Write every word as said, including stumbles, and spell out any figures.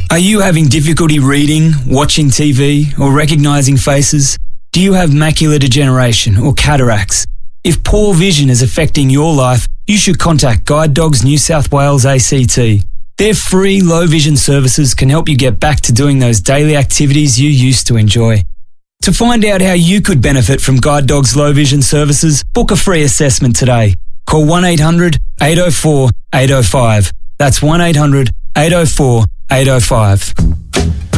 Are you having difficulty reading, watching T V, or recognising faces? Do you have macular degeneration or cataracts? If poor vision is affecting your life, you should contact Guide Dogs New South Wales A C T. Their free low vision services can help you get back to doing those daily activities you used to enjoy. To find out how you could benefit from Guide Dogs low vision services, book a free assessment today. Call one eight hundred, eight oh four, eight oh five. That's one eight hundred, eight oh four, eight oh five.